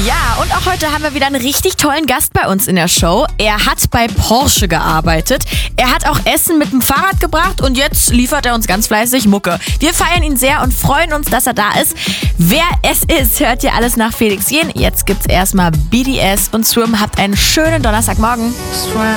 Ja, und auch heute haben wir wieder einen richtig tollen Gast bei uns in der Show. Er hat bei Porsche gearbeitet. Er hat auch Essen mit dem Fahrrad gebracht und jetzt liefert er uns ganz fleißig Mucke. Wir feiern ihn sehr und freuen uns, dass er da ist. Wer es ist, hört ihr alles nach Felix Jähn. Jetzt gibt's erstmal BDS und Swim. Habt einen schönen Donnerstagmorgen.